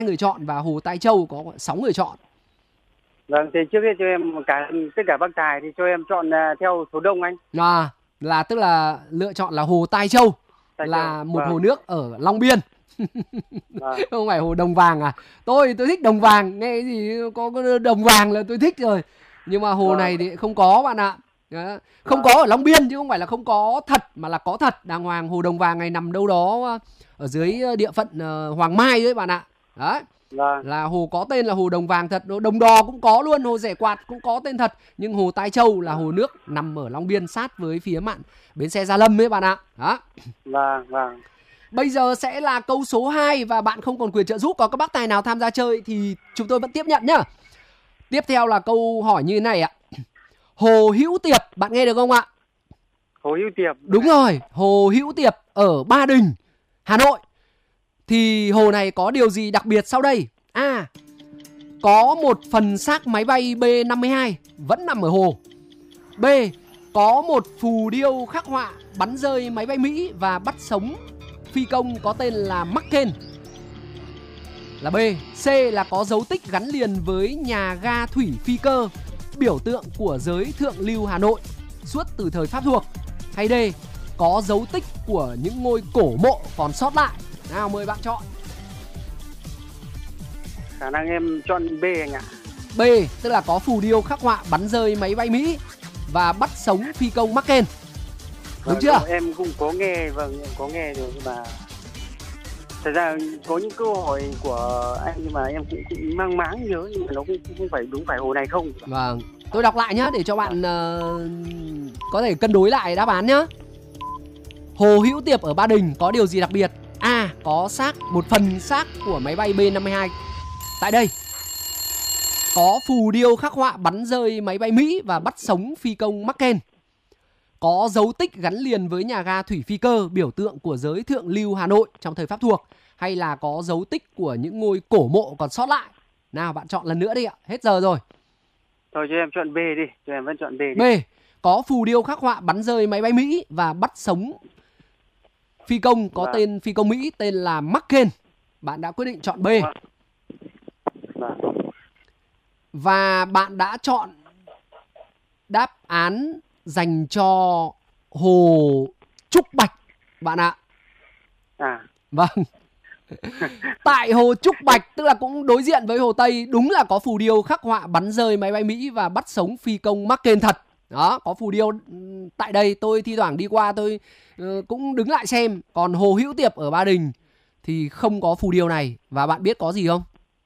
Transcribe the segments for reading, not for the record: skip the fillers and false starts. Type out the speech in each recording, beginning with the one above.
người chọn và hồ Tai Châu có 6 người chọn. Vâng, thì trước hết cho em tất cả bác tài thì cho em chọn theo số đông anh. Là tức là lựa chọn là hồ Tai Châu, là một hồ nước ở Long Biên. Không phải hồ Đồng Vàng à? Tôi thích Đồng Vàng, nghe cái gì có Đồng Vàng là tôi thích rồi. Nhưng mà hồ này thì không có bạn ạ. Không có ở Long Biên chứ không phải là không có thật, mà là có thật đàng hoàng. Hồ Đồng Vàng này nằm đâu đó ở dưới địa phận Hoàng Mai đấy bạn ạ. Đấy. Là hồ có tên là hồ Đồng Vàng thật. Đồng Đò cũng có luôn, hồ Rẻ Quạt cũng có tên thật. Nhưng hồ Tai Châu là hồ nước nằm ở Long Biên, sát với phía mạn bến xe Gia Lâm ấy bạn ạ. Đó. Vâng. Bây giờ sẽ là câu số 2 và bạn không còn quyền trợ giúp. Có các bác tài nào tham gia chơi thì chúng tôi vẫn tiếp nhận nhá. Tiếp theo là câu hỏi như thế này ạ. Hồ Hữu Tiệp, bạn nghe được không ạ? Hồ Hữu Tiệp. Đúng rồi, hồ Hữu Tiệp ở Ba Đình, Hà Nội. Thì hồ này có điều gì đặc biệt sau đây? A. Có một phần xác máy bay B-52 vẫn nằm ở hồ. B. Có một phù điêu khắc họa bắn rơi máy bay Mỹ và bắt sống phi công có tên là McCain. Là B. C. Là có dấu tích gắn liền với nhà ga thủy phi cơ, biểu tượng của giới thượng lưu Hà Nội suốt từ thời Pháp thuộc. Hay D. Có dấu tích của những ngôi cổ mộ còn sót lại. Nào, mời bạn chọn. Khả năng em chọn B anh ạ. B. Tức là có phù điêu khắc họa bắn rơi máy bay Mỹ và bắt sống phi công McCain. Đúng chưa? Em cũng có nghe, em có nghe rồi, nhưng mà thật ra có những câu hỏi của anh nhưng mà em cũng mang máng nhớ, nhưng mà nó cũng không phải đúng phải hồ này không. Vâng, tôi đọc lại nhá để cho bạn có thể cân đối lại đáp án nhá. Hồ Hữu Tiệp ở Ba Đình có điều gì đặc biệt? A. Có một phần xác của máy bay B-52 tại đây. Có phù điêu khắc họa bắn rơi máy bay Mỹ và bắt sống phi công McCain. Có dấu tích gắn liền với nhà ga thủy phi cơ, biểu tượng của giới thượng lưu Hà Nội trong thời Pháp thuộc. Hay là có dấu tích của những ngôi cổ mộ còn sót lại. Nào, bạn chọn lần nữa đi ạ, hết giờ rồi. Thôi cho em chọn B đi, cho em vẫn chọn B đi. B. Có phù điêu khắc họa bắn rơi máy bay Mỹ và bắt sống phi công có tên phi công Mỹ tên là McCain. Bạn đã quyết định chọn B. Và bạn đã chọn đáp án dành cho hồ Trúc Bạch bạn ạ. Vâng. Tại hồ Trúc Bạch, tức là cũng đối diện với hồ Tây, đúng là có phù điêu khắc họa bắn rơi máy bay Mỹ và bắt sống phi công McCain thật. Đó, có phù điêu tại đây, tôi thi thoảng đi qua tôi cũng đứng lại xem. Còn hồ Hữu Tiệp ở Ba Đình thì không có phù điêu này. Và bạn biết có gì không?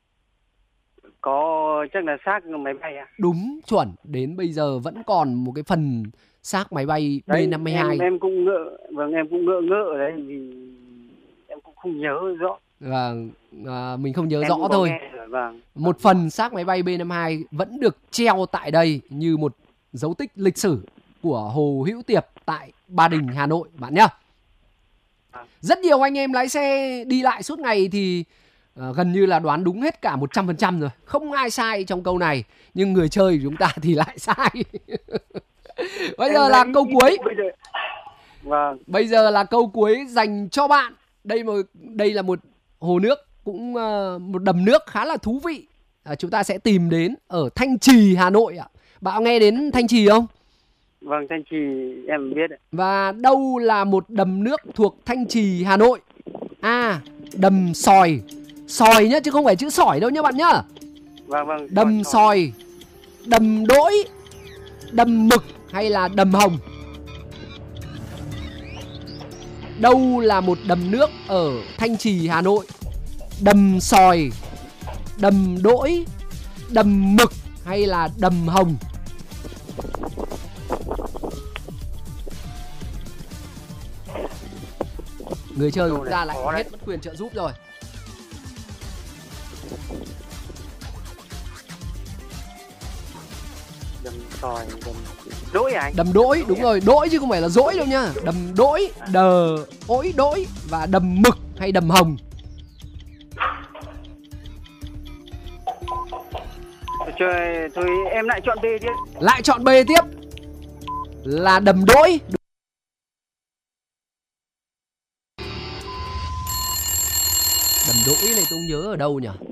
Có, chắc là xác máy bay à? Đúng, chuẩn. Đến bây giờ vẫn còn một cái phần xác máy bay đấy, B-52. Em cũng ngỡ ở đây vì em cũng không nhớ rõ. Mình không nhớ rõ thôi. Một phần xác máy bay B-52 vẫn được treo tại đây như một dấu tích lịch sử của hồ Hữu Tiệp tại Ba Đình, Hà Nội bạn nhá. Rất nhiều anh em lái xe đi lại suốt ngày thì gần như là đoán đúng hết cả 100% rồi. Không ai sai trong câu này. Nhưng người chơi chúng ta thì lại sai. Bây giờ là câu cuối. Bây giờ là câu cuối dành cho bạn. Đây là một hồ nước, cũng một đầm nước khá là thú vị. Chúng ta sẽ tìm đến ở Thanh Trì, Hà Nội ạ. Bạn nghe đến Thanh Trì không? Vâng, Thanh Trì em biết ạ. Và đâu là một đầm nước thuộc Thanh Trì, Hà Nội? A. Đầm Sòi. Sòi nhá, chứ không phải chữ sỏi đâu nhá bạn nhá. Vâng. Đầm Sòi, đầm Đỗi, đầm Mực hay là đầm Hồng? Đâu là một đầm nước ở Thanh Trì, Hà Nội? Đầm Sòi, đầm Đỗi, đầm Mực hay là đầm Hồng? Người chơi chúng ta lại hết mất quyền trợ giúp rồi. Đầm Sòi, đầm Đỗi à anh? Đầm Đỗi, đúng rồi, Đỗi chứ không phải là dỗi đâu nha. Đầm Đỗi, đờ, ỗi Đỗi và đầm Mực hay đầm Hồng? Thôi em lại chọn B tiếp. Lại chọn B tiếp. Là đầm Đỗi. Đầm Đỗi này tôi không nhớ ở đâu nhỉ?